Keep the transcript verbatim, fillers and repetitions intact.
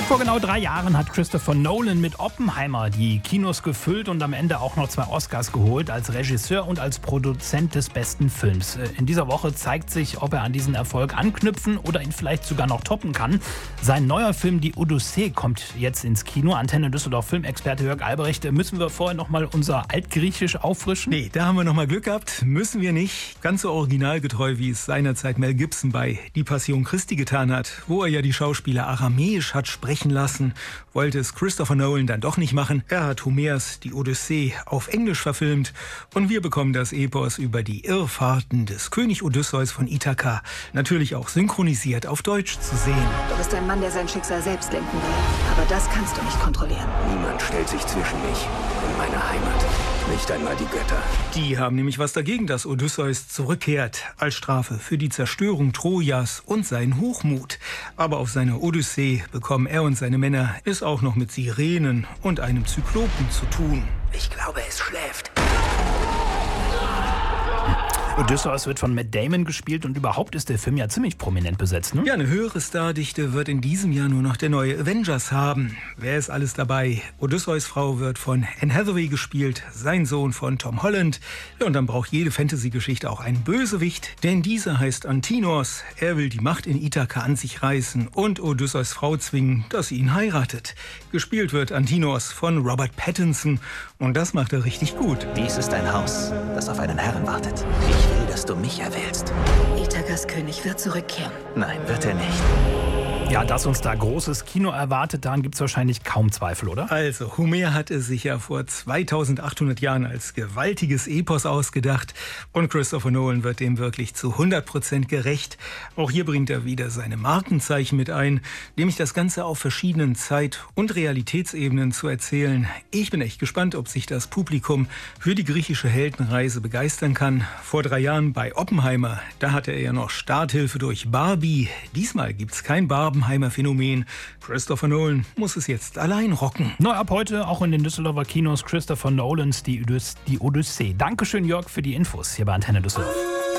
Vor genau drei Jahren hat Christopher Nolan mit Oppenheimer die Kinos gefüllt und am Ende auch noch zwei Oscars geholt, als Regisseur und als Produzent des besten Films. In dieser Woche zeigt sich, ob er an diesen Erfolg anknüpfen oder ihn vielleicht sogar noch toppen kann. Sein neuer Film Die Odyssee kommt jetzt ins Kino. Antenne Düsseldorf Filmexperte Jörg Albrecht. Müssen wir vorher noch mal unser Altgriechisch auffrischen? Nee, da haben wir noch mal Glück gehabt. Müssen wir nicht. Ganz so originalgetreu, wie es seinerzeit Mel Gibson bei Die Passion Christi getan hat, wo er ja die Schauspieler aramäisch hat sprechen lassen, wollte es Christopher Nolan dann doch nicht machen. Er hat Homers Die Odyssee auf Englisch verfilmt und wir bekommen das Epos über die Irrfahrten des König Odysseus von Ithaka natürlich auch synchronisiert auf Deutsch zu sehen. Du bist ein Mann, der sein Schicksal selbst lenken will. Aber das kannst du nicht kontrollieren. Niemand stellt sich zwischen mich und meine Heimat. Nicht einmal die Götter. Die haben nämlich was dagegen, dass Odysseus zurückkehrt, als Strafe für die Zerstörung Trojas und seinen Hochmut. Aber auf seiner Odyssee bekommen er und seine Männer es auch noch mit Sirenen und einem Zyklopen zu tun. Ich glaube, es schläft. Odysseus wird von Matt Damon gespielt und überhaupt ist der Film ja ziemlich prominent besetzt, ne? Ja, eine höhere Stardichte wird in diesem Jahr nur noch der neue Avengers haben. Wer ist alles dabei? Odysseus Frau wird von Anne Hathaway gespielt, sein Sohn von Tom Holland. Ja, und dann braucht jede Fantasy-Geschichte auch einen Bösewicht, denn dieser heißt Antinos. Er will die Macht in Ithaka an sich reißen und Odysseus Frau zwingen, dass sie ihn heiratet. Gespielt wird Antinos von Robert Pattinson und das macht er richtig gut. Dies ist ein Haus, das auf einen Herrn wartet. Ich will, dass du mich erwählst. Ithakas König wird zurückkehren. Nein, wird er nicht. Ja, dass uns da großes Kino erwartet, daran gibt es wahrscheinlich kaum Zweifel, oder? Also, Homer hat es sich ja vor zweitausendachthundert Jahren als gewaltiges Epos ausgedacht und Christopher Nolan wird dem wirklich zu hundert Prozent gerecht. Auch hier bringt er wieder seine Markenzeichen mit ein, nämlich das Ganze auf verschiedenen Zeit- und Realitätsebenen zu erzählen. Ich bin echt gespannt, ob sich das Publikum für die griechische Heldenreise begeistern kann. Vor drei Jahren bei Oppenheimer, da hatte er ja noch Starthilfe durch Barbie. Diesmal gibt's kein Barbenheimer Phänomen. Christopher Nolan muss es jetzt allein rocken. Neu ab heute auch in den Düsseldorfer Kinos Christopher Nolans Die, Odys- die Odyssee. Dankeschön, Jörg, für die Infos hier bei Antenne Düsseldorf.